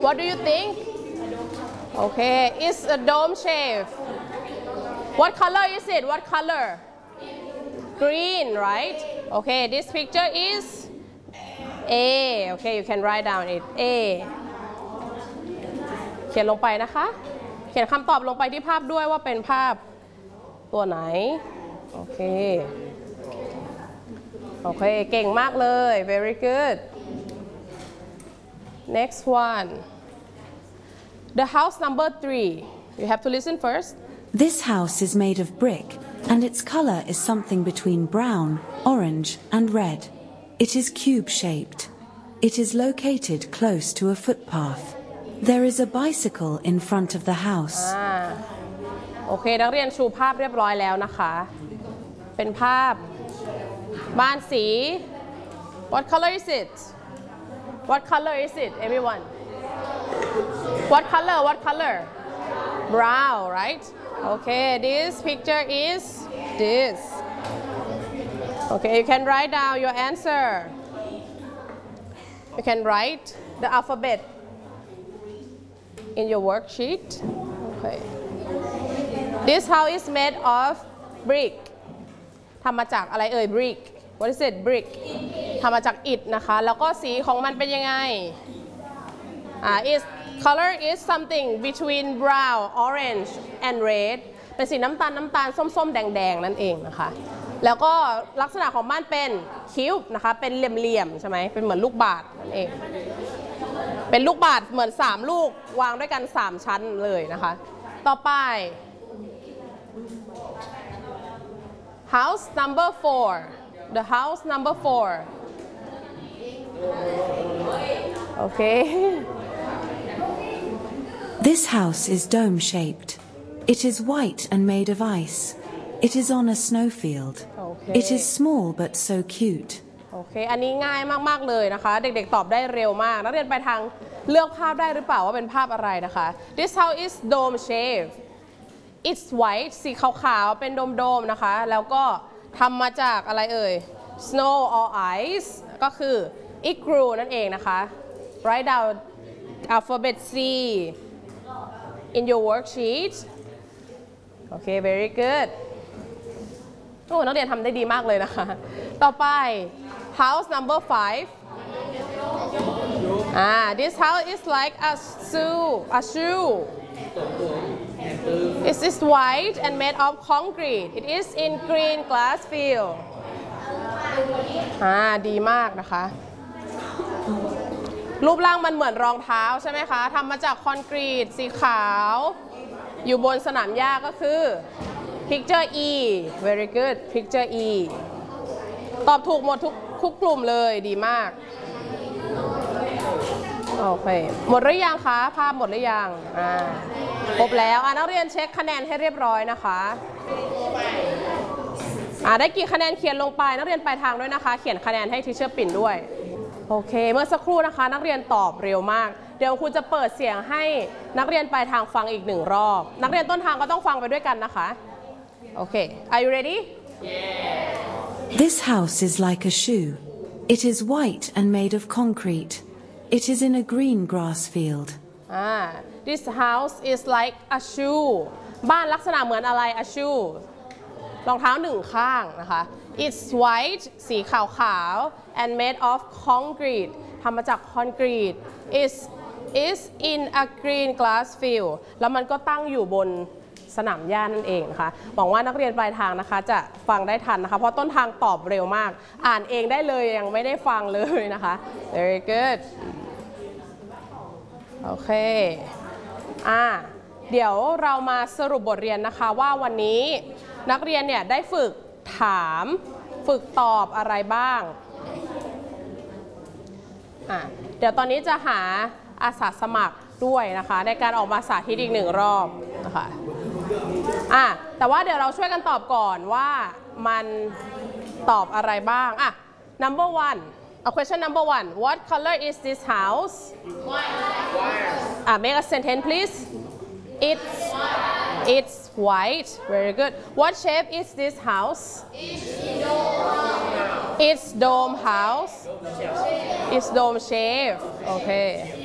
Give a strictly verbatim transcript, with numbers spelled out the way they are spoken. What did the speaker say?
What do you think? Okay, it's a dome shape. What color is it? What color? Green, right? Okay, this picture is A. Okay, you can write down it. A.เขียนลงไปนะคะเขียนคำตอบลงไปที่ภาพด้วยว่าเป็นภาพตัวไหนโอเคโอเคเก่งมากเลย very good next one the house number three you have to listen first This house is made of brick and its color is something between brown, orange and red. It is cube-shaped. It is located close to a footpath. There is a bicycle in front of the house. โอเคนักเรียนชูภาพเรียบร้อยแล้วนะคะเป็นภาพบ้านสี What color is it? What color is it, everyone? What color? What color? Brown, right? Okay, this picture is this. Okay, you can write down your answer. You can write the alphabet in your worksheet. Okay. This house is made of brick. ทำมาจากอะไรเอ่ย brick What is it brick ทำมาจากอิฐนะคะแล้วก็สีของมันเป็นยังไงอ่า is color is something between brown orange and red เป็นสีน้ำตาลน้ำตาลส้มๆแดงๆนั่นเองนะคะแล้วก็ลักษณะของบ้านเป็นคิ้วนะคะเป็นเหลี่ยมๆใช่ไหมเป็นเหมือนลูกบาศก์นั่นเองเป็นลูกบาศก์เหมือนสามลูกวางด้วยกันสามชั้นเลยนะคะต่อไป house number four the house number four okay This house is dome-shaped. It is white and made of ice. It is on a snowfield. Okay. It is small but so cute. โอเคอันนี้ง่ายมากๆเลยนะคะเด็กๆตอบได้เร็วมากนักเรียนไปทางเลือกภาพได้หรือเปล่าว่าเป็นภาพอะไรนะคะ This house is dome shaped. It's white สีขาวๆเป็นโดมๆนะคะแล้วก็ทำมาจากอะไรเอ่ย snow or ice ก็คือ igloo นั่นเองนะคะ Write down alphabet C in your worksheet โอเค very good โอ้นักเรียนทำได้ดีมากเลยนะคะต่อไป house number five อ่า this house is like a shoe a shoe it is white and made of concrete it is in green glass field อ่าดีมากนะคะรูปร่างมันเหมือนรองเท้าใช่ไหมคะทำมาจากคอนกรีตสีขาวอยู่บนสนามหญ้าก็คือ picture E very good picture E ตอบถูกหมดทุกทุกกลุ่มเลยดีมากโอเคหมดหรือยังคะภาพหมดหรือยังอ่าครบแล้วอ่านักเรียนเช็คคะแนนให้เรียบร้อยนะคะอ่าได้กี่คะแนนเขียนลงไปนักเรียนปลายทางด้วยนะคะเขียนคะแนนให้ทีเชอร์ปิ่นด้วยโอเคเมื่อสักครู่นะคะนักเรียนตอบเร็วมากเดี๋ยวครูจะเปิดเสียงให้นักเรียนปลายทางฟังอีกหนึ่งรอบนักเรียนต้นทางก็ต้องฟังไปด้วยกันนะคะโอเค Are you ready? Yeah. This house is like a shoe. It is white and made of concrete. It is in a green grass field. Ah, this house is like a shoe. บ้านลักษณะเหมือนอะไร a shoe รองเท้าหนึ่งข้างนะคะ It's white สีขาวๆ and made of concrete ทำมาจากคอนกรีต is is in a green grass field แล้วมันก็ตั้งอยู่บนสนามหญ้านั่นเองนะคะหวังว่านักเรียนปลายทางนะคะจะฟังได้ทันนะคะเพราะต้นทางตอบเร็วมากอ่านเองได้เลยยังไม่ได้ฟังเลยนะคะ very good โอเคอ่าเดี๋ยวเรามาสรุปบทเรียนนะคะว่าวันนี้นักเรียนเนี่ยได้ฝึกถามฝึกตอบอะไรบ้างอ่ะเดี๋ยวตอนนี้จะหาอาสาสมัครด้วยนะคะในการออกมาสาธิตอีกหนึ่งรอบนะคะอ่ะแต่ว่าเดี๋ยวเราช่วยกันตอบก่อนว่ามันตอบอะไรบ้างอ่ะ number one a question number one what color is this house whiteอ่ะ make a sentence please it's it's white very good what shape is this house it's dome house it's dome shape okay